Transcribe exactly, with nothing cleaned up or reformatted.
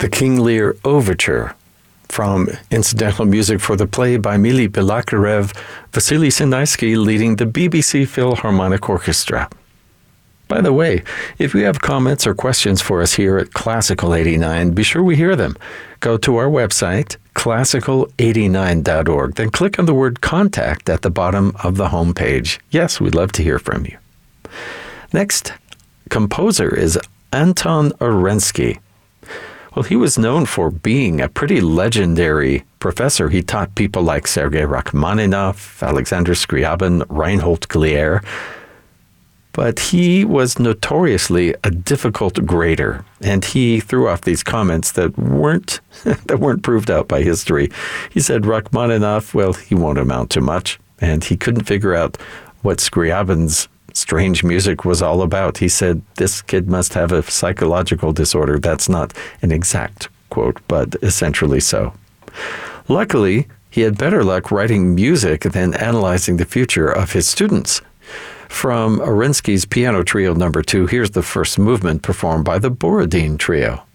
the King Lear Overture, from incidental music for the play by Mily Balakirev, Vasily Sinaisky leading the B B C Philharmonic Orchestra. By the way, if you have comments or questions for us here at Classical eighty-nine, be sure we hear them. Go to our website, classical eighty-nine dot org, then click on the word Contact at the bottom of the homepage. Yes, we'd love to hear from you. Next composer is Anton Orensky. Well, he was known for being a pretty legendary professor. He taught people like Sergei Rachmaninoff, Alexander Scriabin, Reinhold Glier. But he was notoriously a difficult grader, and he threw off these comments that weren't that weren't proved out by history. He said Rachmaninoff, well, he won't amount to much, and he couldn't figure out what Scriabin's strange music was all about. He said, this kid must have a psychological disorder. That's not an exact quote, but essentially so. Luckily, he had better luck writing music than analyzing the future of his students. From Orensky's Piano Trio number two, here's the first movement performed by the Borodin Trio.